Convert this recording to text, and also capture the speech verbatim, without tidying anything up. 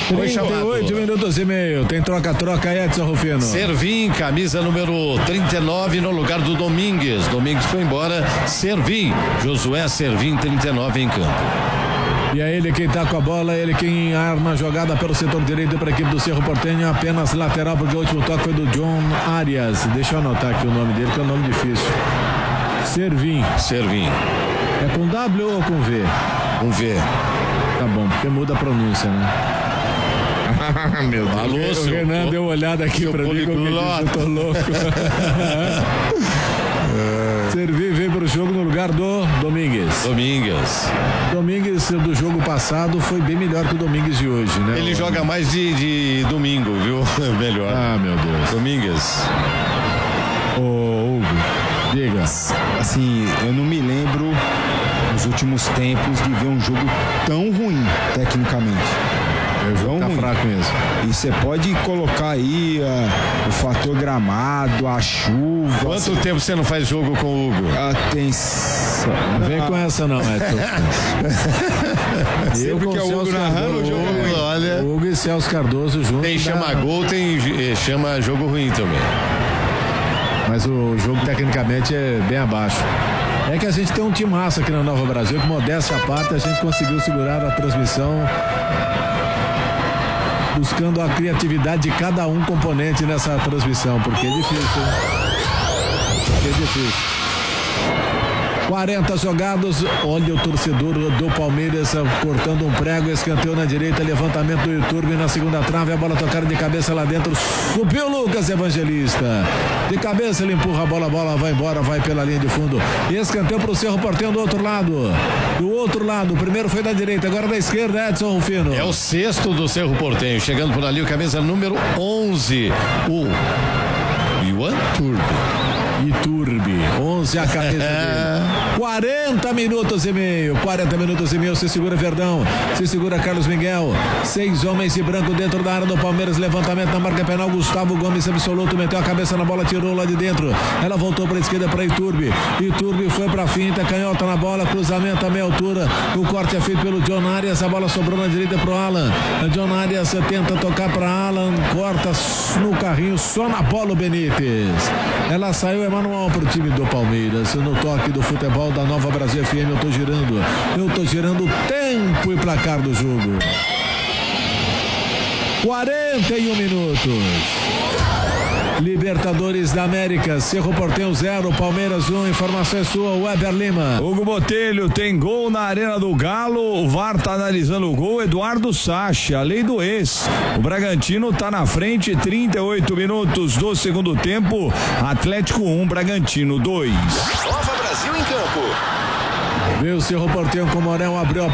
trinta e oito minutos e meio. Tem troca-troca, Edson Rufino. Servim, camisa número trinta e nove no lugar do Domingues. Domingues foi embora. Servim. Josué Servim, trinta e nove em campo. E é ele quem tá com a bola, ele quem arma a jogada pelo setor direito para a equipe do Cerro Porteño, apenas lateral, porque o último toque foi do John Arias. Deixa eu anotar aqui o nome dele, que é um nome difícil. Servim. Servim. É com W ou com V? Com V. Tá bom, porque muda a pronúncia, né? Meu Deus. Alô, o Renan deu uma olhada aqui pra mim, como eu tô louco. Servir vem pro jogo no lugar do Domingues. Domingues. Domingues do jogo passado foi bem melhor que o Domingues de hoje, né? Ele joga mais de, de domingo, viu? Melhor. Ah, meu Deus. Domingues. Ô, Hugo, diga. Assim, eu não me lembro nos últimos tempos de ver um jogo tão ruim, tecnicamente. O jogo tá fraco mesmo. E você pode colocar aí uh, o fator gramado, a chuva. Quanto assim, tempo você não faz jogo com o Hugo? Atenção. Não vem com essa não, Edson. Eu com o Hugo narrando o jogo ruim. Olha. Hugo e Celso Cardoso juntos. Tem chama da... gol, tem chama jogo ruim também. Mas o jogo tecnicamente é bem abaixo. É que a gente tem um timaço aqui na Nova Brasil, que modéstia à parte, a gente conseguiu segurar a transmissão, buscando a criatividade de cada um componente nessa transmissão, porque é difícil. Porque é difícil. quarenta jogados, olha o torcedor do Palmeiras cortando um prego, escanteio na direita, levantamento do Iturbe na segunda trave, a bola tocada de cabeça lá dentro, subiu Lucas Evangelista, de cabeça ele empurra a bola, a bola vai embora, vai pela linha de fundo, e escanteio pro Cerro Porteño do outro lado, do outro lado, o primeiro foi da direita, agora da esquerda, Edson Rufino. É o sexto do Cerro Porteño, chegando por ali o camisa número onze, o Iwan Turbi. Iturbe, onze a cabeça dele. quarenta minutos e meio, quarenta minutos e meio, se segura Verdão, se segura Carlos Miguel, seis homens de branco dentro da área do Palmeiras, levantamento na marca penal, Gustavo Gomes absoluto, meteu a cabeça na bola, tirou lá de dentro, ela voltou para a esquerda para Iturbe, Iturbe foi para a finta, canhota na bola, cruzamento a meia altura, o corte é feito pelo John Arias, a bola sobrou na direita pro Alan, a John Arias tenta tocar para Alan, corta no carrinho, só na bola o Benítez, ela saiu, é manual pro time do Palmeiras, no toque do futebol da Nova Brasil F M, eu tô girando, eu tô girando o tempo e placar do jogo. quarenta e um minutos. Libertadores da América, Cerro Porteño zero, Palmeiras um, informação é sua, Weber Lima. Hugo Botelho, tem gol na Arena do Galo, o V A R tá analisando o gol, Eduardo Sacha, a lei do ex. O Bragantino tá na frente, trinta e oito minutos do segundo tempo, Atlético um, Bragantino dois. Nova Brasil em campo. Viu o Cerro Porteño com o Morel, abriu a